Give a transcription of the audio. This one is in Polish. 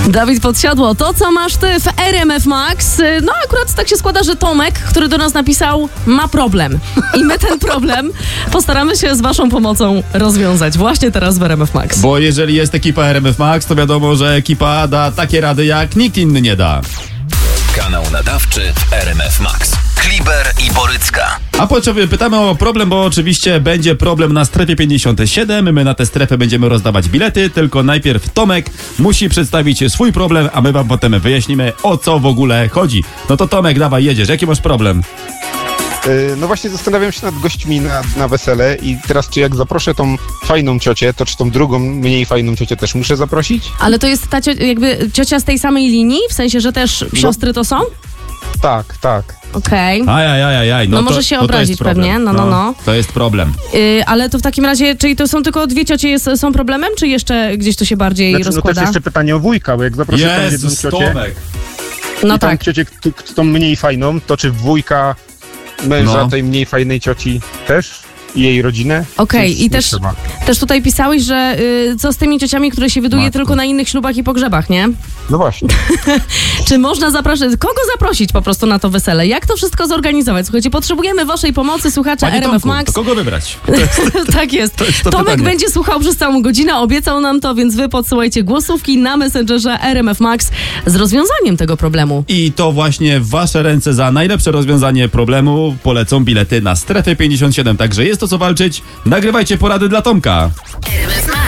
Dawid Podsiadło, to co masz ty w RMF Max? No akurat tak się składa, że Tomek, który do nas napisał, ma problem. I my ten problem postaramy się z waszą pomocą rozwiązać właśnie teraz w RMF Max. Bo jeżeli jest ekipa RMF Max, to wiadomo, że ekipa da takie rady, jak nikt inny nie da. Kanał nadawczy w RMF Max. Kliber i Borycka. A pytamy o problem, bo oczywiście będzie problem na strefie 57. My na tę strefę będziemy rozdawać bilety, tylko najpierw Tomek musi przedstawić swój problem, a my wam potem wyjaśnimy, o co w ogóle chodzi. No to Tomek, dawaj, jedziesz. Jaki masz problem? No właśnie zastanawiam się nad gośćmi na wesele i teraz czy jak zaproszę tą fajną ciocię, to czy tą drugą, mniej fajną ciocię też muszę zaprosić? Ale to jest ta jakby ciocia z tej samej linii? W sensie, że też siostry to są? Tak. Okej. Ajajajaj. No może się obrazić pewnie, no. To jest problem. Ale to w takim razie, czyli to są tylko dwie ciocie są problemem, czy jeszcze gdzieś to się bardziej No rozkłada? też jeszcze pytanie o wujka, bo jak zaproszę tą jedną Jezus, ciocię Tomek. No i tą tak. ciocię, tą mniej fajną, to czy wujka męża tej mniej fajnej cioci też? I jej rodzinę? Okej, i Nie też trzeba. tutaj pisałeś, że co z tymi ciociami, które się wyduje tylko na innych ślubach i pogrzebach, nie? No właśnie. Czy można zapraszać, kogo zaprosić po prostu na to wesele? Jak to wszystko zorganizować? Słuchajcie, potrzebujemy waszej pomocy, słuchacza Panie RMF Tomku, Max. to kogo wybrać? Tak jest. to Tomek pytanie. będzie słuchał przez całą godzinę, obiecał nam to, więc wy podsyłajcie głosówki na Messengerze RMF Max z rozwiązaniem tego problemu. I to właśnie w wasze ręce za najlepsze rozwiązanie problemu polecą bilety na strefę 57. Także jest to co walczyć. Nagrywajcie porady dla Tomka. RMF Max.